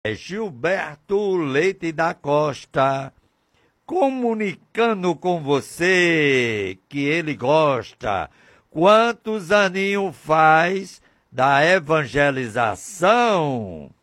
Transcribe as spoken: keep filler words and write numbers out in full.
É Gilberto Leite da Costa, comunicando com você que ele gosta. Quantos aninhos faz da evangelização?